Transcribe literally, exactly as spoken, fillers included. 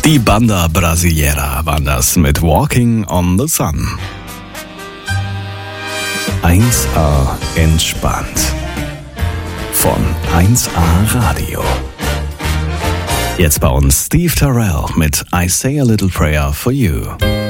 Die Banda Brasileira waren das mit Walking on the Sun. eins A entspannt. Von eins A Radio. Jetzt bei uns Steve Terrell mit I Say a Little Prayer for You.